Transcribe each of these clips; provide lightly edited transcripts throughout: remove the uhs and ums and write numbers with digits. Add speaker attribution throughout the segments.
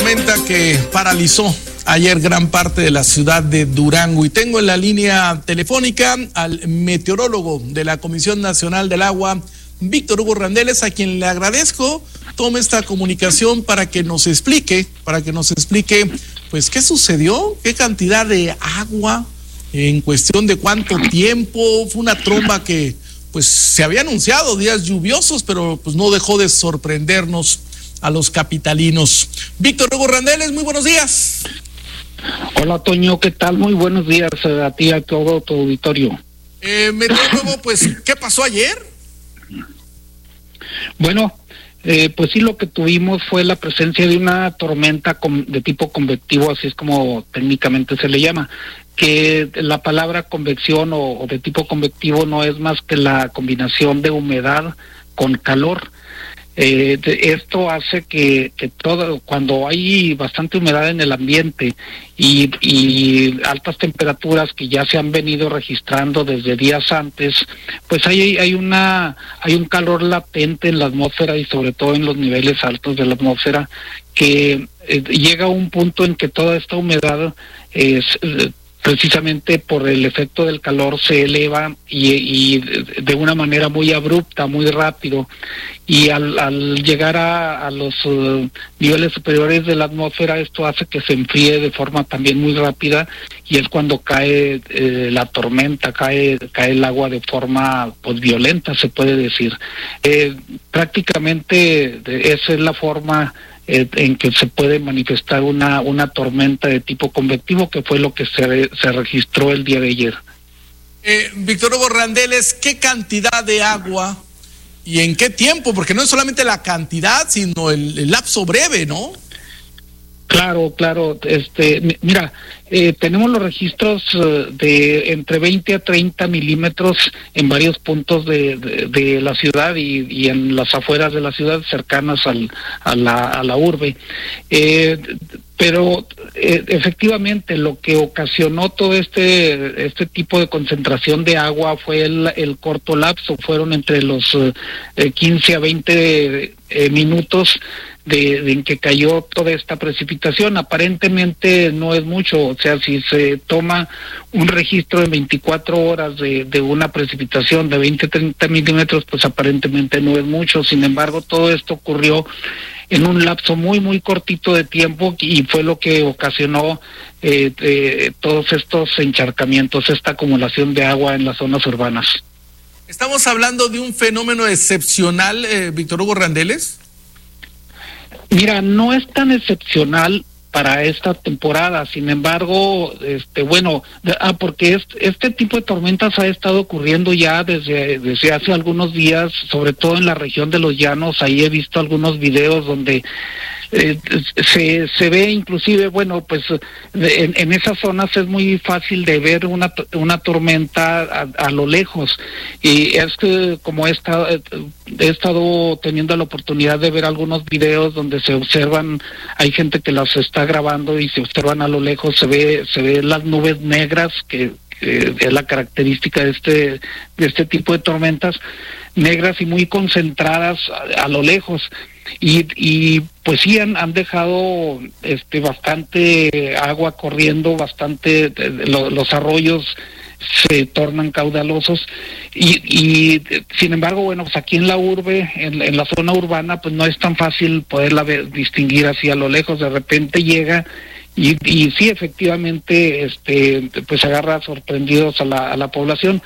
Speaker 1: tormenta que paralizó ayer gran parte de la ciudad de Durango, y tengo en la línea telefónica al meteorólogo de la Comisión Nacional del Agua, Víctor Hugo Randeles, a quien le agradezco tome esta comunicación para que nos explique, pues qué sucedió, qué cantidad de agua, en cuestión de cuánto tiempo. Fue una tromba que pues se había anunciado días lluviosos, pero pues no dejó de sorprendernos a los capitalinos. Víctor Hugo Randeles, muy buenos días.
Speaker 2: Hola Toño, ¿qué tal? Muy buenos días a ti y a todo tu auditorio.
Speaker 1: Meteorólogo, pues, ¿qué pasó ayer?
Speaker 2: Bueno, pues sí, lo que tuvimos fue la presencia de una tormenta de tipo convectivo, así es como técnicamente se le llama, que la palabra convección o de tipo convectivo no es más que la combinación de humedad con calor. Esto hace que todo, cuando hay bastante humedad en el ambiente y altas temperaturas que ya se han venido registrando desde días antes, pues hay un calor latente en la atmósfera y sobre todo en los niveles altos de la atmósfera que llega a un punto en que toda esta humedad precisamente por el efecto del calor se eleva y de una manera muy abrupta, muy rápido, y al llegar a los niveles superiores de la atmósfera, esto hace que se enfríe de forma también muy rápida, y es cuando cae la tormenta, cae el agua de forma pues violenta, se puede decir. Prácticamente esa es la forma en que se puede manifestar una tormenta de tipo convectivo, que fue lo que se registró el día de ayer.
Speaker 1: Víctor Hugo Randeles, ¿qué cantidad de agua y en qué tiempo? Porque no es solamente la cantidad, sino el lapso breve, ¿no?
Speaker 2: Claro, mira, tenemos los registros de entre 20 a 30 milímetros en varios puntos de la ciudad y en las afueras de la ciudad, cercanas a la urbe. Pero efectivamente lo que ocasionó todo este tipo de concentración de agua fue el corto lapso. Fueron entre los 15 a 20 minutos en que cayó toda esta precipitación. Aparentemente no es mucho, o sea, si se toma un registro de 24 horas de una precipitación de 20-30 milímetros, pues aparentemente no es mucho. Sin embargo, todo esto ocurrió en un lapso muy, muy cortito de tiempo, y fue lo que ocasionó todos estos encharcamientos, esta acumulación de agua en las zonas urbanas.
Speaker 1: ¿Estamos hablando de un fenómeno excepcional, Víctor Hugo Randeles?
Speaker 2: Mira, no es tan excepcional para esta temporada, sin embargo, porque este tipo de tormentas ha estado ocurriendo ya desde hace algunos días, sobre todo en la región de los Llanos. Ahí he visto algunos videos donde se ve inclusive, en esas zonas es muy fácil de ver una tormenta a lo lejos, y es que como he estado teniendo la oportunidad de ver algunos videos donde se observan, hay gente que las está grabando y se observan a lo lejos, se ve las nubes negras, que es la característica de este tipo de tormentas, negras y muy concentradas a lo lejos. Y pues sí han dejado bastante agua corriendo, los arroyos se tornan caudalosos, y sin embargo, pues aquí en la urbe, en la zona urbana, pues no es tan fácil poderla distinguir así a lo lejos. De repente llega y sí, efectivamente, pues agarra sorprendidos a la población.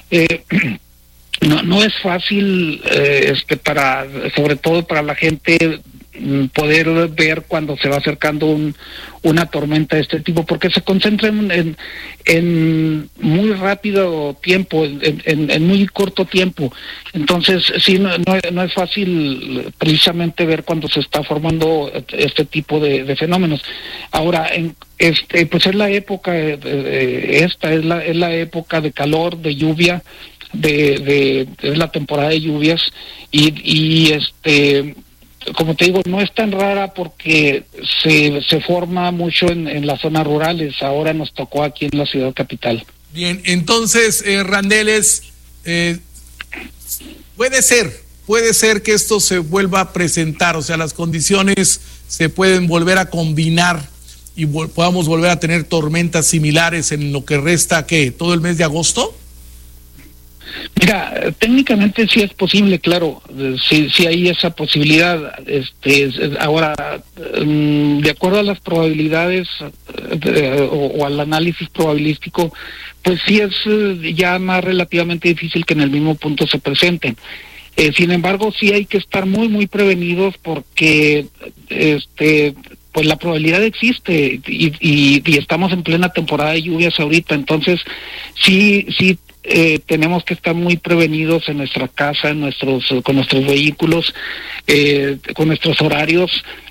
Speaker 2: No es fácil, sobre todo para la gente, poder ver cuando se va acercando una tormenta de este tipo, porque se concentra en muy rápido tiempo, en muy corto tiempo. Entonces sí, no es fácil precisamente ver cuando se está formando este tipo de fenómenos. Ahora, pues es la época, es la época de calor, de lluvia, es la temporada de lluvias, y como te digo, no es tan rara porque se forma mucho en las zonas rurales. Ahora nos tocó aquí en la ciudad capital.
Speaker 1: Bien, entonces, Randeles, puede ser puede ser que esto se vuelva a presentar, o sea, las condiciones se pueden volver a combinar y podamos volver a tener tormentas similares en lo que resta, ¿qué? ¿Todo el mes de agosto?
Speaker 2: Mira, técnicamente sí es posible, claro, sí hay esa posibilidad. Ahora, de acuerdo a las probabilidades o al análisis probabilístico, pues sí es ya más relativamente difícil que en el mismo punto se presenten. Sin embargo, sí hay que estar muy prevenidos porque pues la probabilidad existe y estamos en plena temporada de lluvias ahorita, entonces sí tenemos que estar muy prevenidos en nuestra casa, con nuestros vehículos, con nuestros horarios,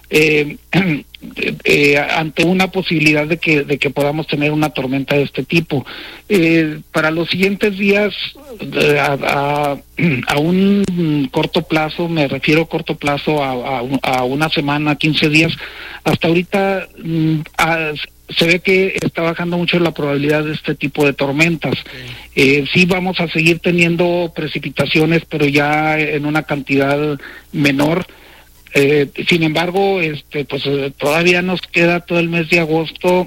Speaker 2: ante una posibilidad de que podamos tener una tormenta de este tipo. Para los siguientes días, a un corto plazo, me refiero corto plazo a una semana, 15 días, hasta ahorita se ve que está bajando mucho la probabilidad de este tipo de tormentas. Sí vamos a seguir teniendo precipitaciones, pero ya en una cantidad menor. Sin embargo, pues todavía nos queda todo el mes de agosto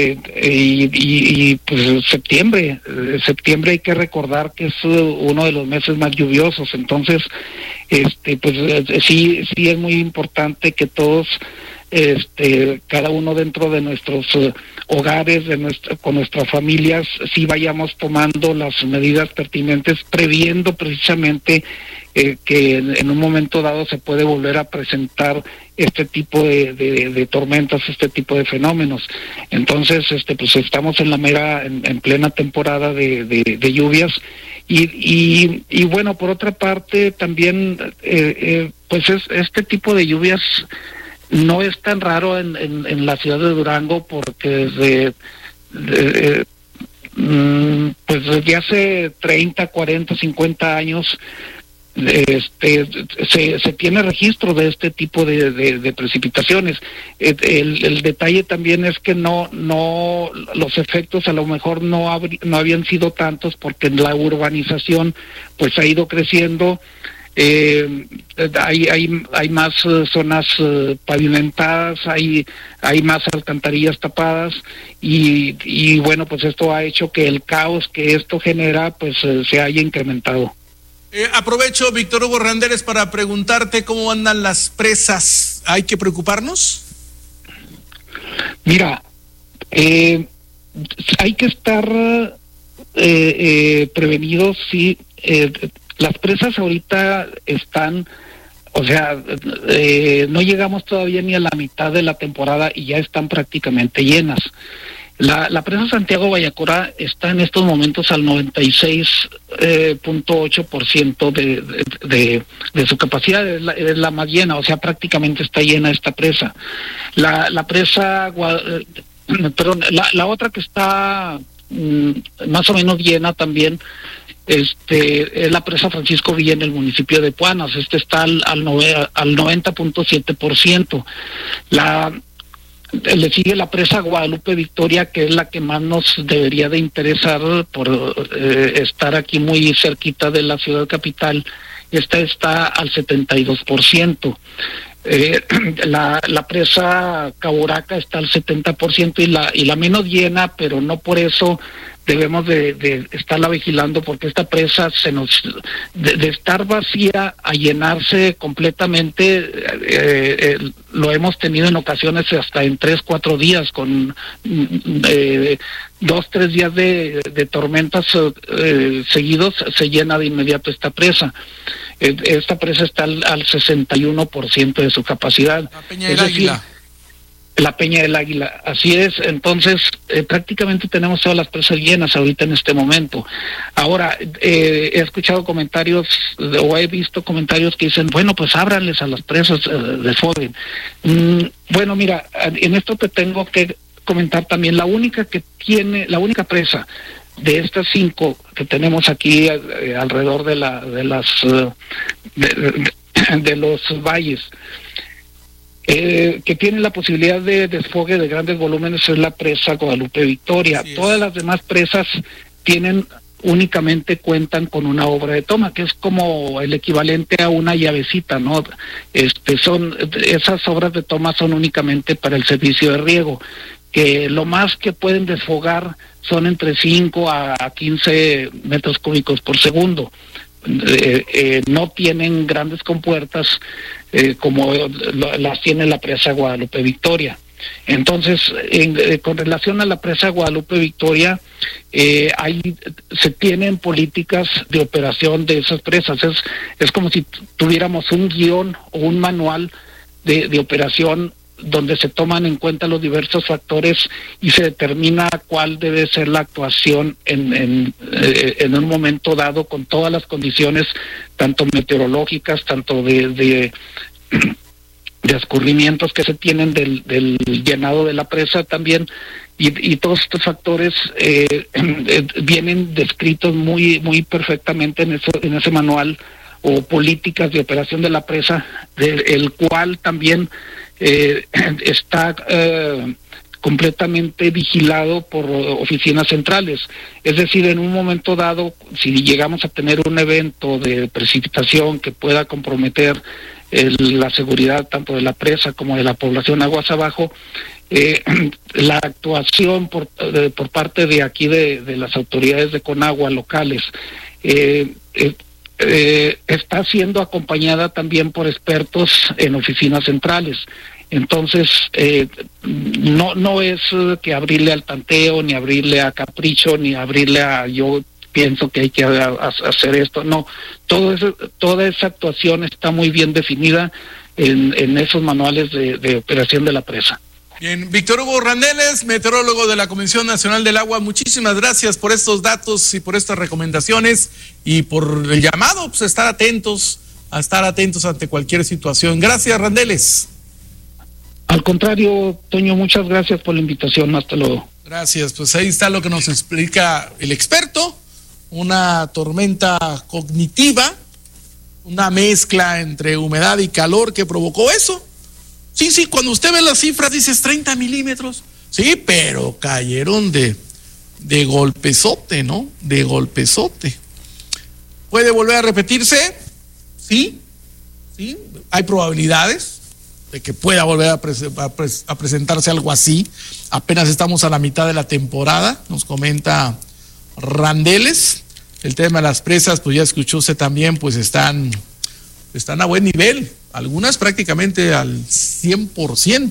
Speaker 2: y pues septiembre hay que recordar que es uno de los meses más lluviosos. Entonces, pues sí es muy importante que todos, cada uno dentro de nuestros hogares, con nuestras familias, sí vayamos tomando las medidas pertinentes, previendo precisamente que en un momento dado se puede volver a presentar este tipo de tormentas, este tipo de fenómenos. Entonces, pues estamos en plena temporada de lluvias y bueno, por otra parte también, pues este tipo de lluvias no es tan raro en la ciudad de Durango, porque pues desde hace 30, 40, 50 años se tiene registro de este tipo de precipitaciones. El detalle también es que no los efectos a lo mejor no habían sido tantos, porque la urbanización pues ha ido creciendo. Hay más zonas pavimentadas, hay más alcantarillas tapadas y bueno, pues esto ha hecho que el caos que esto genera pues se haya incrementado.
Speaker 1: Aprovecho, Víctor Hugo Randeles, para preguntarte cómo andan las presas. ¿Hay que preocuparnos?
Speaker 2: Mira, hay que estar prevenidos, sí. Las presas ahorita están, o sea, no llegamos todavía ni a la mitad de la temporada y ya están prácticamente llenas. La presa Santiago Bayacora está en estos momentos al 96.8% de su capacidad, es la más llena, o sea, prácticamente está llena esta presa. La presa, perdón, la otra que está más o menos llena también, es la presa Francisco Villa en el municipio de Puanas. Está al 90.7%. Le sigue la presa Guadalupe Victoria, que es la que más nos debería de interesar por estar aquí muy cerquita de la ciudad capital. Esta está al 72%. La presa Caboraca está al 70% y la menos llena, pero no por eso debemos de estarla vigilando, porque esta presa de estar vacía a llenarse completamente, lo hemos tenido en ocasiones hasta en 3-4 días, con 2-3 días de tormentas seguidos, se llena de inmediato esta presa. Esta presa está al 61% de su capacidad.
Speaker 1: La Peña del Águila.
Speaker 2: La Peña del Águila, así es. Entonces, prácticamente tenemos todas las presas llenas ahorita en este momento. Ahora, he escuchado comentarios, o he visto comentarios que dicen, bueno, pues ábranles a las presas, desfoguen. Bueno, mira, en esto te tengo que comentar también, la única presa de estas 5 que tenemos aquí alrededor de los valles, que tiene la posibilidad de desfogue de grandes volúmenes, es la presa Guadalupe Victoria. Todas las demás presas tienen únicamente cuentan con una obra de toma, que es como el equivalente a una llavecita, ¿no? Esas obras de toma son únicamente para el servicio de riego, que lo más que pueden desfogar son entre 5 a 15 metros cúbicos por segundo. No tienen grandes compuertas como las tiene la presa Guadalupe Victoria. Entonces, con relación a la presa Guadalupe Victoria, se tienen políticas de operación de esas presas. Es como si tuviéramos un guión o un manual de operación donde se toman en cuenta los diversos factores y se determina cuál debe ser la actuación en un momento dado, con todas las condiciones, tanto meteorológicas, tanto de escurrimientos que se tienen del llenado de la presa también, y todos estos factores vienen descritos muy perfectamente en ese manual o políticas de operación de la presa, el cual también está completamente vigilado por oficinas centrales. Es decir, en un momento dado, si llegamos a tener un evento de precipitación que pueda comprometer la seguridad tanto de la presa como de la población aguas abajo, la actuación por parte de aquí de las autoridades de Conagua locales está siendo acompañada también por expertos en oficinas centrales. Entonces, no es que abrirle al tanteo, ni abrirle a capricho, ni abrirle a yo pienso que hay que hacer esto. No, toda esa actuación está muy bien definida en esos manuales de operación de la presa.
Speaker 1: Bien, Víctor Hugo Randeles, meteorólogo de la Comisión Nacional del Agua, muchísimas gracias por estos datos y por estas recomendaciones y por el llamado, pues, a estar atentos ante cualquier situación. Gracias, Randeles.
Speaker 2: Al contrario, Toño, muchas gracias por la invitación. Hasta luego.
Speaker 1: Gracias, pues ahí está lo que nos explica el experto, una tormenta cognitiva, una mezcla entre humedad y calor que provocó eso. Sí, cuando usted ve las cifras dices 30 milímetros, sí, pero cayeron de golpezote, ¿no? De golpezote. ¿Puede volver a repetirse? Sí, hay probabilidades de que pueda volver a presentarse algo así. Apenas estamos a la mitad de la temporada, nos comenta Randeles. El tema de las presas, pues ya escuchó usted también, pues están a buen nivel, algunas prácticamente al 100%,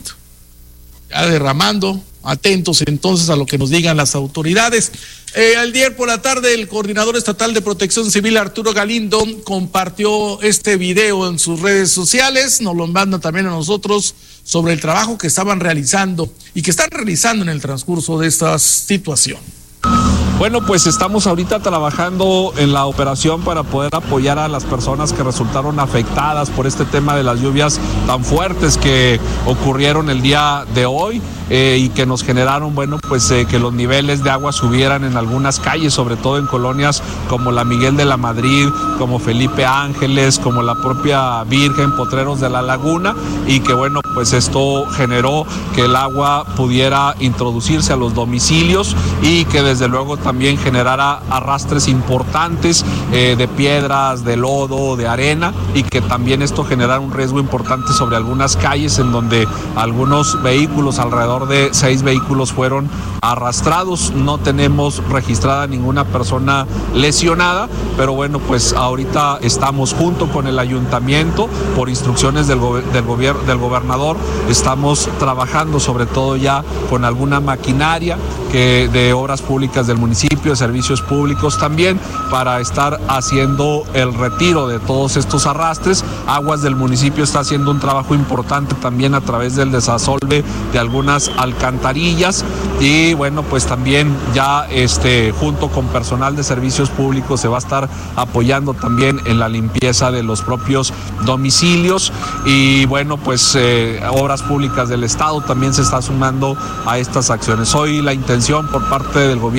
Speaker 1: ya derramando. Atentos entonces a lo que nos digan las autoridades. Ayer por la tarde el coordinador estatal de Protección Civil, Arturo Galindo, compartió este video en sus redes sociales, nos lo manda también a nosotros, sobre el trabajo que estaban realizando y que están realizando en el transcurso de esta situación.
Speaker 3: Bueno, pues estamos ahorita trabajando en la operación para poder apoyar a las personas que resultaron afectadas por este tema de las lluvias tan fuertes que ocurrieron el día de hoy y que nos generaron, bueno, pues que los niveles de agua subieran en algunas calles, sobre todo en colonias como la Miguel de la Madrid, como Felipe Ángeles, como la propia Virgen, Potreros de la Laguna, y que, bueno, pues esto generó que el agua pudiera introducirse a los domicilios y que desde luego también generara arrastres importantes de piedras, de lodo, de arena, y que también esto generara un riesgo importante sobre algunas calles en donde algunos vehículos, alrededor de 6 vehículos, fueron arrastrados. No tenemos registrada ninguna persona lesionada, pero bueno, pues ahorita estamos junto con el ayuntamiento, por instrucciones del gobernador, estamos trabajando sobre todo ya con alguna maquinaria de obras públicas del municipio, de servicios públicos también, para estar haciendo el retiro de todos estos arrastres. Aguas del municipio está haciendo un trabajo importante también a través del desasolve de algunas alcantarillas, y bueno, pues también ya junto con personal de servicios públicos se va a estar apoyando también en la limpieza de los propios domicilios, y bueno, pues obras públicas del estado también se está sumando a estas acciones. Hoy la intención por parte del gobierno del estado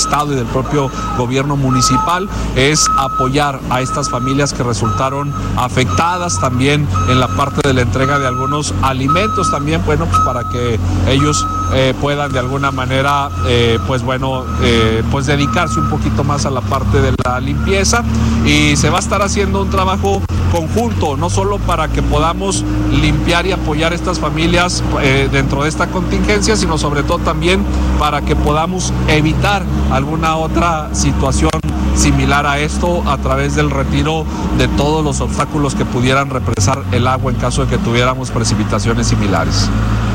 Speaker 3: Estado y del propio gobierno municipal es apoyar a estas familias que resultaron afectadas, también en la parte de la entrega de algunos alimentos también, bueno, pues para que ellos puedan de alguna manera, pues dedicarse un poquito más a la parte de la limpieza, y se va a estar haciendo un trabajo conjunto, no solo para que podamos limpiar y apoyar a estas familias dentro de esta contingencia, sino sobre todo también para que podamos evitar alguna otra situación similar a esto a través del retiro de todos los obstáculos que pudieran represar el agua en caso de que tuviéramos precipitaciones similares.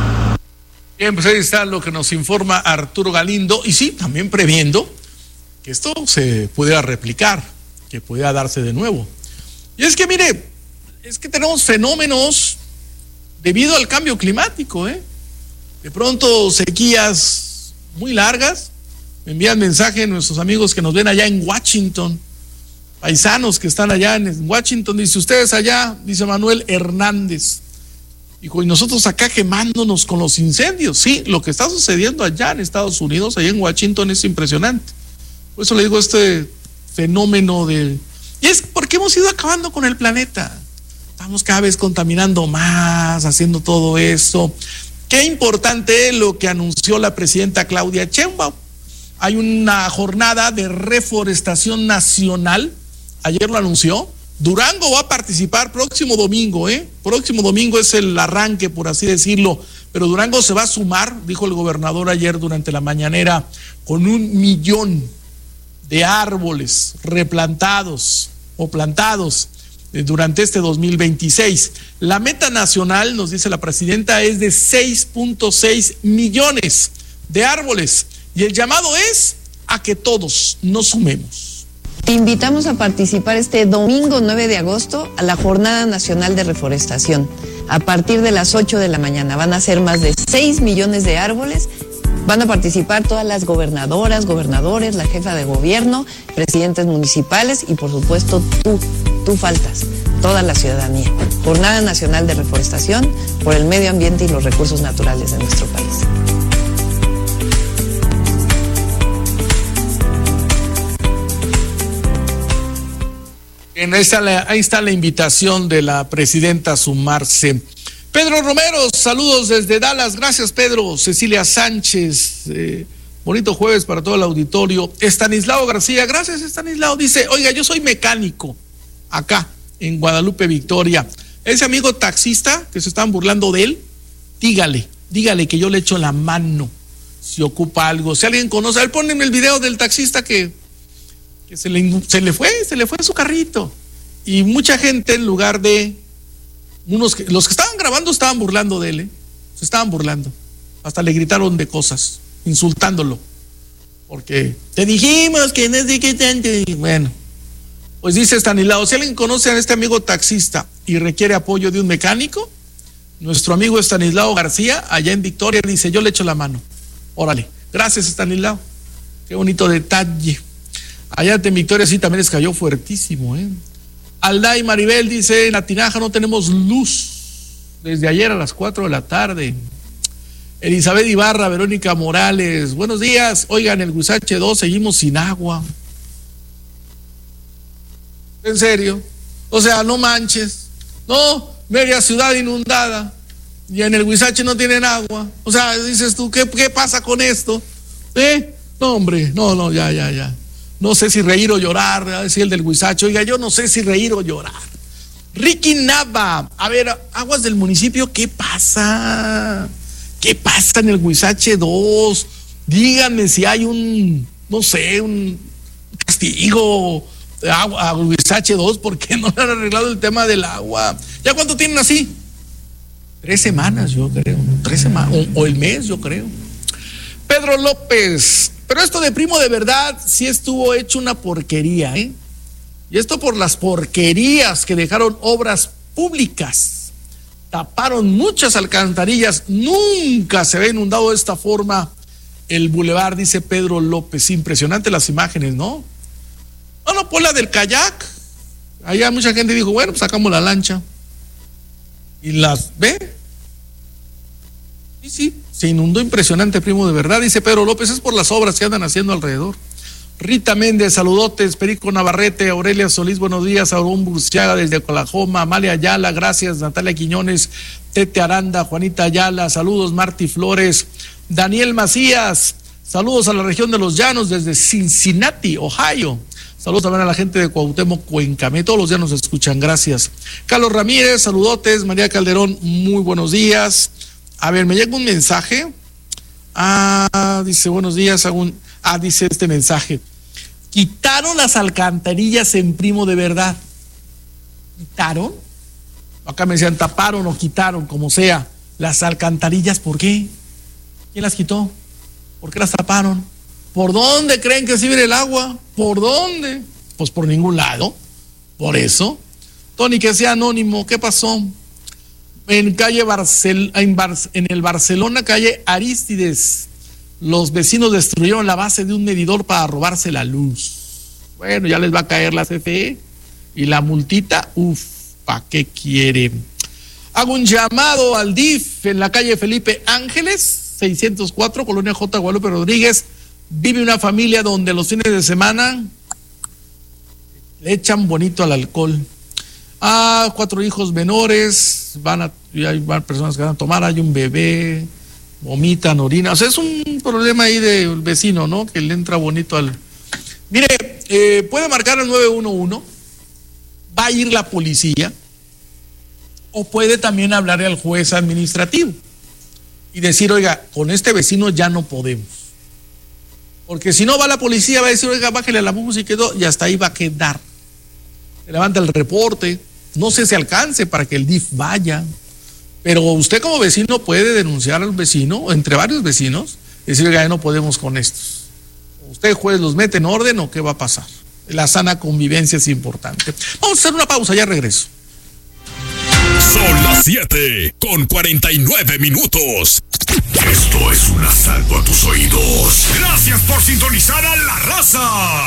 Speaker 1: Bien, pues ahí está lo que nos informa Arturo Galindo, y sí, también previendo que esto se pudiera replicar, que pudiera darse de nuevo. Y es que mire, es que tenemos fenómenos debido al cambio climático, De pronto sequías muy largas. Me envían mensaje nuestros amigos que nos ven allá en Washington, paisanos que están allá en Washington, dice, ustedes allá, dice Manuel Hernández, y nosotros acá quemándonos con los incendios. Sí, lo que está sucediendo allá en Estados Unidos, allá en Washington, es impresionante. Por eso le digo este fenómeno y es porque hemos ido acabando con el planeta. Estamos cada vez contaminando más, haciendo todo eso. Qué importante es lo que anunció la presidenta Claudia Sheinbaum. Hay una jornada de reforestación nacional, ayer lo anunció. Durango va a participar próximo domingo, Próximo domingo es el arranque, por así decirlo, pero Durango se va a sumar, dijo el gobernador ayer durante la mañanera, con 1 millón de árboles replantados o plantados durante este 2026. La meta nacional, nos dice la presidenta, es de 6.6 millones de árboles, y el llamado es a que todos nos sumemos.
Speaker 4: Te invitamos a participar este domingo 9 de agosto a la Jornada Nacional de Reforestación. A partir de las 8 de la mañana van a ser más de 6 millones de árboles. Van a participar todas las gobernadoras, gobernadores, la jefa de gobierno, presidentes municipales y por supuesto tú faltas, toda la ciudadanía. Jornada Nacional de Reforestación por el medio ambiente y los recursos naturales de nuestro país.
Speaker 1: Ahí está la invitación de la presidenta a sumarse. Pedro Romero, saludos desde Dallas. Gracias, Pedro. Cecilia Sánchez, bonito jueves para todo el auditorio. Estanislao García, gracias, Estanislao. Dice, oiga, yo soy mecánico acá en Guadalupe Victoria. Ese amigo taxista que se están burlando de él, dígale que yo le echo la mano si ocupa algo. Si alguien conoce, él pone el video del taxista que se le fue su carrito, y mucha gente, en lugar de los que estaban grabando, estaban burlando de él, se estaban burlando, hasta le gritaron de cosas, insultándolo, porque te dijimos que no sé qué tanto. Y bueno, pues dice Estanislao, si alguien conoce a este amigo taxista y requiere apoyo de un mecánico, nuestro amigo Estanislao García, allá en Victoria, dice, yo le echo la mano. Órale, gracias, Estanislao, qué bonito detalle. Allá en Victoria sí también les cayó fuertísimo, Alday Maribel dice, en la Tinaja no tenemos luz desde ayer a las 4 de la tarde. Elizabeth Ibarra, Verónica Morales, buenos días. Oigan, el Huizache 2 seguimos sin agua. ¿En serio? O sea, no manches. No, media ciudad inundada y en el Huizache no tienen agua. O sea, dices tú, ¿qué pasa con esto? No, hombre, no, ya. No sé si reír o llorar, decía el del Huizache. Oiga, yo no sé si reír o llorar. Ricky Nava, a ver, aguas del municipio, ¿qué pasa? ¿Qué pasa en el Huizache 2? Díganme si hay un castigo a Huizache 2, porque no le han arreglado el tema del agua. ¿Ya cuánto tienen así? 3 semanas, yo creo. 3 semanas, o el mes, yo creo. Pedro López, pero esto de Primo de verdad sí estuvo hecho una porquería, Y esto por las porquerías que dejaron obras públicas. Taparon muchas alcantarillas. Nunca se ve inundado de esta forma el bulevar, dice Pedro López. Impresionante las imágenes, ¿no? No, pues la del kayak. Allá mucha gente dijo, bueno, pues sacamos la lancha. Y las ve. Sí, se inundó impresionante, Primo de verdad, dice Pedro López, es por las obras que andan haciendo alrededor. Rita Méndez, saludotes. Perico Navarrete, Aurelia Solís, buenos días. Aarón Burciaga desde Oklahoma, Amalia Ayala, gracias. Natalia Quiñones, Tete Aranda, Juanita Ayala, saludos. Martí Flores, Daniel Macías, saludos a la región de Los Llanos desde Cincinnati, Ohio. Saludos también a la gente de Cuauhtémoc, Cuencamé, todos los días nos escuchan, gracias. Carlos Ramírez, saludotes. María Calderón, muy buenos días. A ver, me llega un mensaje. Dice, buenos días. Dice este mensaje. Quitaron las alcantarillas en Primo de Verdad. ¿Quitaron? Acá me decían taparon o quitaron, como sea. Las alcantarillas, ¿por qué? ¿Quién las quitó? ¿Por qué las taparon? ¿Por dónde creen que sirve el agua? ¿Por dónde? Pues por ningún lado. Por eso. Tony, que sea anónimo, ¿qué pasó? En el Barcelona, calle Arístides, los vecinos destruyeron la base de un medidor para robarse la luz. Bueno, ya les va a caer la CFE y la multita, ¿para qué quiere? Hago un llamado al DIF en la calle Felipe Ángeles, 604, Colonia J. Guadalupe Rodríguez. Vive una familia donde los fines de semana le echan bonito al alcohol. 4 hijos menores, hay personas que van a tomar, hay un bebé, vomitan, orina. O sea, es un problema ahí del vecino, ¿no? Que le entra bonito al... Mire, puede marcar al 911, va a ir la policía, o puede también hablarle al juez administrativo y decir, oiga, con este vecino ya no podemos. Porque si no va la policía, va a decir, oiga, bájale a la música y hasta ahí va a quedar. Se levanta el reporte, no sé si alcance para que el DIF vaya, pero usted como vecino puede denunciar al vecino, entre varios vecinos, y decir, oiga, ya no podemos con estos. ¿Usted, juez, los mete en orden o qué va a pasar? La sana convivencia es importante. Vamos a hacer una pausa, ya regreso.
Speaker 5: Son las 7:49. Esto es un asalto a tus oídos. Gracias por sintonizar a La Raza.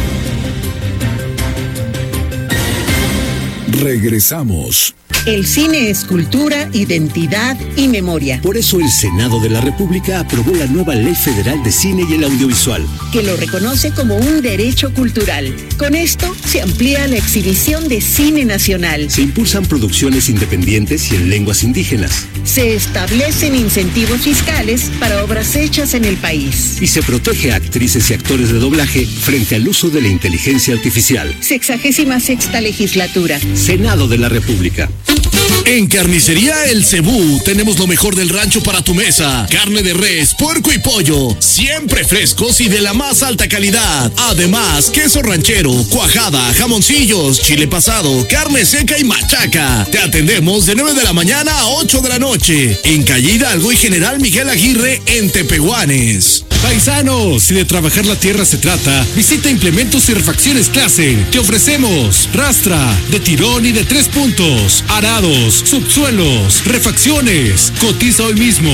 Speaker 5: Regresamos.
Speaker 6: El cine es cultura, identidad y memoria.
Speaker 7: Por eso el Senado de la República aprobó la nueva Ley Federal de Cine y el Audiovisual,
Speaker 6: que lo reconoce como un derecho cultural. Con esto se amplía la exhibición de cine nacional.
Speaker 7: Se impulsan producciones independientes y en lenguas indígenas.
Speaker 6: Se establecen incentivos fiscales para obras hechas en el país.
Speaker 7: Y se protege a actrices y actores de doblaje frente al uso de la inteligencia artificial.
Speaker 6: 66ª legislatura.
Speaker 7: Senado de la República.
Speaker 5: En Carnicería El Cebú tenemos lo mejor del rancho para tu mesa. Carne de res, puerco y pollo, siempre frescos y de la más alta calidad. Además, queso ranchero, cuajada, jamoncillos, chile pasado, carne seca y machaca. Te atendemos de 9 de la mañana a 8 de la noche. En Calle Hidalgo y General Miguel Aguirre en Tepehuanes.
Speaker 8: Paisanos, si de trabajar la tierra se trata, visita Implementos y Refacciones Clase. Te ofrecemos rastra, de tirón y de 3 puntos, arados, subsuelos, refacciones. Cotiza hoy mismo,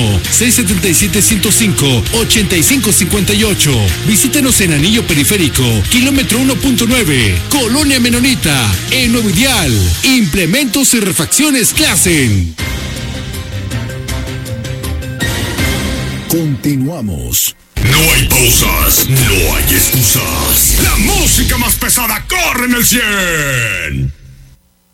Speaker 8: 677-105-8558. Visítenos en Anillo Periférico, kilómetro 1.9, Colonia Menonita, en Nuevo Ideal. Implementos y Refacciones Clase.
Speaker 5: Continuamos. No hay pausas, no hay excusas. La música más pesada corre en el 100.